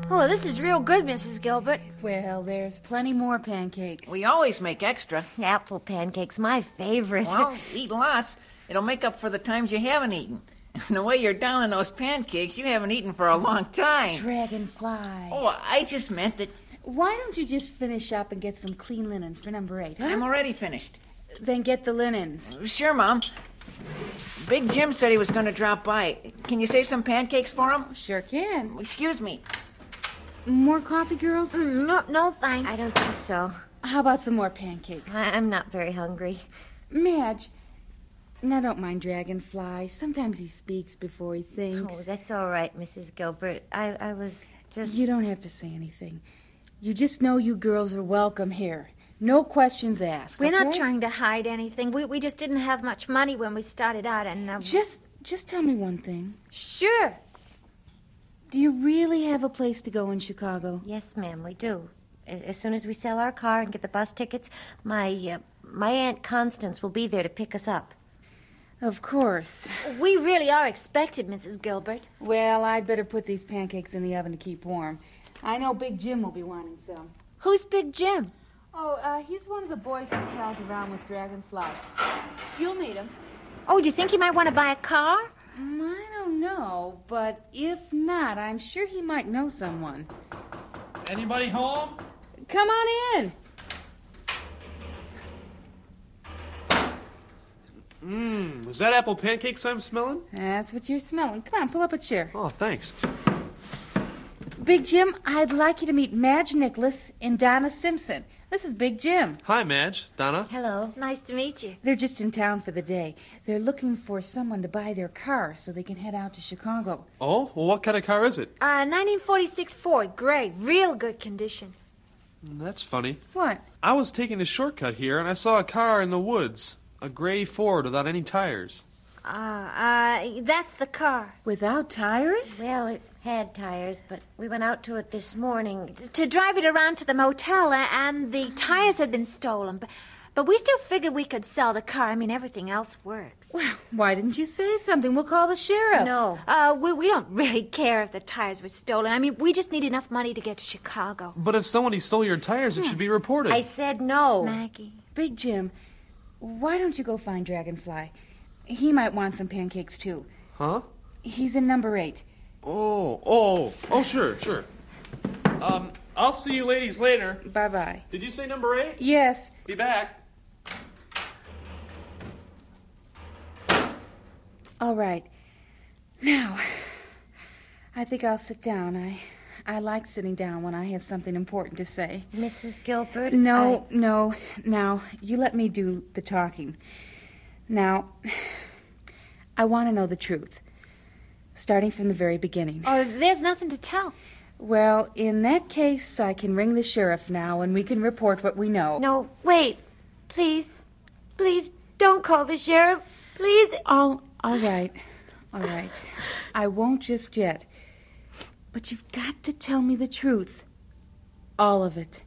Oh, this is real good, Mrs. Gilbert. Well, there's plenty more pancakes. We always make extra. Apple pancakes, my favorite. Well, eat lots. It'll make up for the times you haven't eaten. And the way you're down on those pancakes, you haven't eaten for a long time. Dragonfly. Oh, I just meant that... Why don't you just finish up and get some clean linens for number 8, huh? I'm already finished. Then get the linens. Sure, Mom. Big Jim said he was going to drop by. Can you save some pancakes for him? Sure can. Excuse me. More coffee, girls? No, thanks. I don't think so. How about some more pancakes? I'm not very hungry. Madge, now don't mind Dragonfly. Sometimes he speaks before he thinks. Oh, that's all right, Mrs. Gilbert. I was just... You don't have to say anything. You just know you girls are welcome here. No questions asked. We're not okay? trying to hide anything. We just didn't have much money when we started out, and... Just tell me one thing. Sure. Do you really have a place to go in Chicago? Yes, ma'am, we do. As soon as we sell our car and get the bus tickets, my Aunt Constance will be there to pick us up. Of course. We really are expected, Mrs. Gilbert. Well, I'd better put these pancakes in the oven to keep warm. I know Big Jim will be wanting some. Who's Big Jim? Oh, he's one of the boys who pals around with Dragonfly. You'll meet him. Oh, do you think he might want to buy a car? I don't know, but if not, I'm sure he might know someone. Anybody home? Come on in. Is that apple pancakes I'm smelling? That's what you're smelling. Come on, pull up a chair. Oh, thanks. Big Jim, I'd like you to meet Madge Nicholas and Donna Simpson. This is Big Jim. Hi, Madge. Donna. Hello. Nice to meet you. They're just in town for the day. They're looking for someone to buy their car so they can head out to Chicago. Oh, well, what kind of car is it? 1946 Ford, gray, real good condition. That's funny. What? I was taking the shortcut here, and I saw a car in the woods. A gray Ford without any tires. That's the car. Without tires? Well, it had tires, but we went out to it this morning. To drive it around to the motel, and the tires had been stolen. But we still figured we could sell the car. I mean, everything else works. Well, why didn't you say something? We'll call the sheriff. No. We don't really care if the tires were stolen. I mean, we just need enough money to get to Chicago. But if somebody stole your tires, it should be reported. I said no. Maggie. Big Jim, why don't you go find Dragonfly? He might want some pancakes, too. Huh? He's in number 8. Oh, sure. I'll see you ladies later. Bye-bye. Did you say number 8? Yes. Be back. All right. Now, I think I'll sit down. I like sitting down when I have something important to say. Mrs. Gilbert? No. Now, you let me do the talking. Now, I want to know the truth, starting from the very beginning. Oh, there's nothing to tell. Well, in that case, I can ring the sheriff now, and we can report what we know. No, wait. Please, don't call the sheriff. Please. All right. I won't just yet. But you've got to tell me the truth. All of it.